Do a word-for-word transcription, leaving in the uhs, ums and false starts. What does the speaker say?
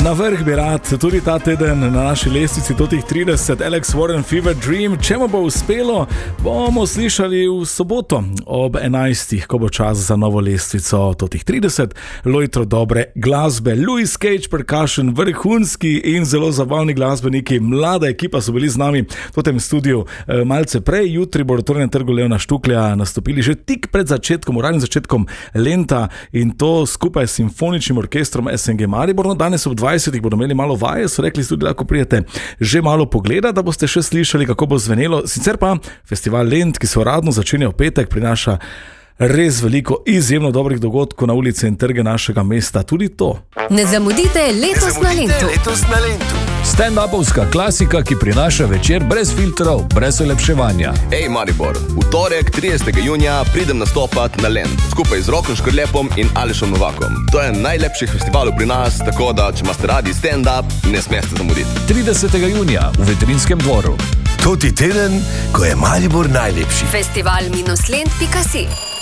Na vrh bi rad tudi ta teden na naši lestvici totih trideset Alex Warren Fever Dream. Če mu bo uspelo, bomo slišali v soboto ob enajstih, ko bo čas za novo lestvico totih trideset. Lojtro dobre glasbe, Louis Cage Percussion, vrhunski in zelo zabavni glasbeniki, mlada ekipa so bili z nami v tem studiu malce prej. Jutri bodo torej na trgu Leona Štuklja nastopili že tik pred začetkom, uradnim začetkom Lenta, in to skupaj s simfoničnim orkestrom S N G Maribor. Danes ob dvajsetih bodo imeli malo vaje, so rekli tudi, lahko prijete že malo pogleda, da boste še slišali, kako bo zvenelo. Sicer pa festival Lent, ki se uradno začenja v petek, prinaša res veliko izjemno dobrih dogodkov na ulice in trge našega mesta. Tudi to. Ne zamudite letos na Lentu. Letos na Lentu. Stand-upovska klasika, ki prinaša večer brez filtrov, brez olepševanja. Ej, Maribor, v torek, tridesetega junija, pridem nastopat na Lent, skupaj z Rokom Škrlepom in Alešom Novakom. To je najlepši festival pri nas, tako da, če imate radi stand-up, ne smete zamuditi. tridesetega junija v Veterinskem dvoru. Toti teden, ko je Maribor najlepši. festival minus lent pika si